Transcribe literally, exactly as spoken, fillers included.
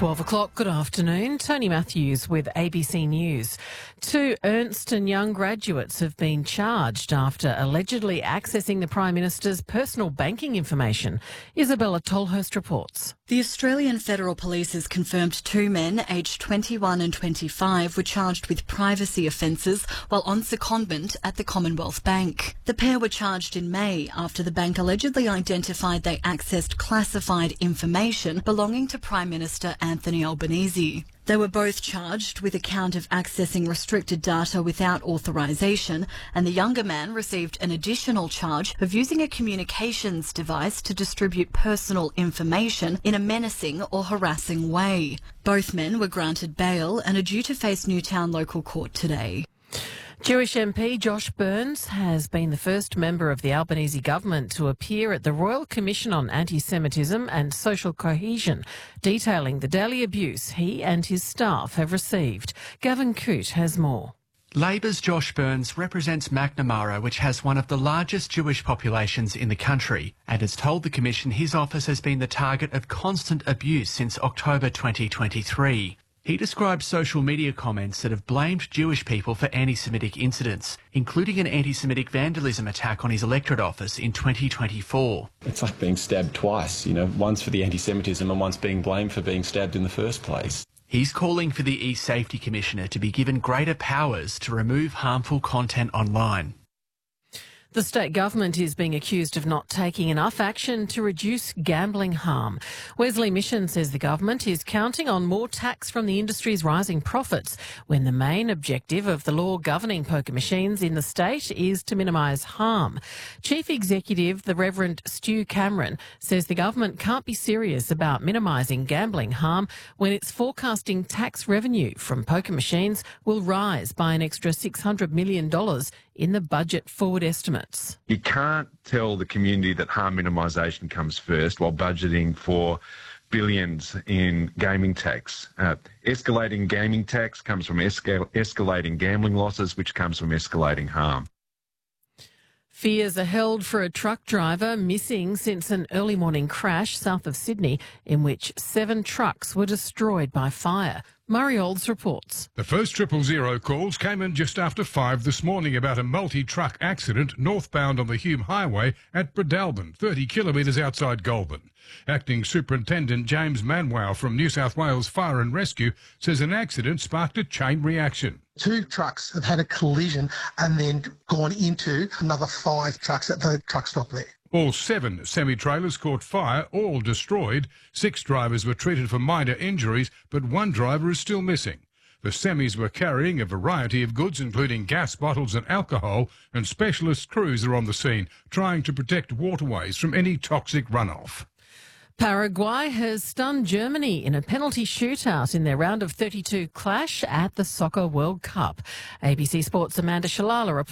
twelve o'clock, good afternoon. Tony Matthews with A B C News. Two Ernst and Young graduates have been charged after allegedly accessing the Prime Minister's personal banking information. Isabella Tolhurst reports. The Australian Federal Police has confirmed two men, aged twenty-one and twenty-five, were charged with privacy offences while on secondment at the Commonwealth Bank. The pair were charged in May after the bank allegedly identified they accessed classified information belonging to Prime Minister Anthony Albanese. They were both charged with a count of accessing restricted data without authorisation, and the younger man received an additional charge of using a communications device to distribute personal information in a menacing or harassing way. Both men were granted bail and are due to face Newtown Local Court today. Jewish M P Josh Burns has been the first member of the Albanese government to appear at the Royal Commission on Anti-Semitism and Social Cohesion, detailing the daily abuse he and his staff have received. Gavin Coote has more. Labor's Josh Burns represents Macnamara, which has one of the largest Jewish populations in the country, and has told the Commission his office has been the target of constant abuse since October twenty twenty-three. He described social media comments that have blamed Jewish people for anti-Semitic incidents, including an anti-Semitic vandalism attack on his electorate office in twenty twenty-four. It's like being stabbed twice, you know, once for the anti-Semitism and once being blamed for being stabbed in the first place. He's calling for the e-Safety Commissioner to be given greater powers to remove harmful content online. The state government is being accused of not taking enough action to reduce gambling harm. Wesley Mission says the government is counting on more tax from the industry's rising profits when the main objective of the law governing poker machines in the state is to minimise harm. Chief Executive, the Reverend Stu Cameron, says the government can't be serious about minimising gambling harm when it's forecasting tax revenue from poker machines will rise by an extra six hundred million dollars in the budget forward estimates. You can't tell the community that harm minimisation comes first while budgeting for billions in gaming tax. Uh, escalating gaming tax comes from escal- escalating gambling losses, which comes from escalating harm. Fears are held for a truck driver missing since an early morning crash south of Sydney in which seven trucks were destroyed by fire. Murray Olds reports. The first triple zero calls came in just after five this morning about a multi-truck accident northbound on the Hume Highway at Bredalbin, thirty kilometres outside Goulburn. Acting Superintendent James Manwau from New South Wales Fire and Rescue says an accident sparked a chain reaction. Two trucks have had a collision and then gone into another five trucks at the truck stop there. All seven semi-trailers caught fire, all destroyed. Six drivers were treated for minor injuries, but one driver is still missing. The semis were carrying a variety of goods, including gas bottles and alcohol, and specialist crews are on the scene, trying to protect waterways from any toxic runoff. Paraguay has stunned Germany in a penalty shootout in their round of thirty-two clash at the Soccer World Cup. A B C Sports' Amanda Shalala reports.